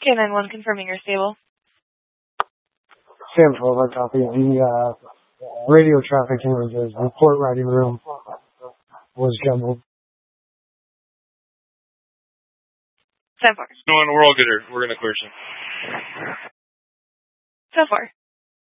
K91 confirming you're stable. Sam 12, I copy. The radio traffic in the report writing room was jumbled. So far. We're all good here. We're going to clear some. So far.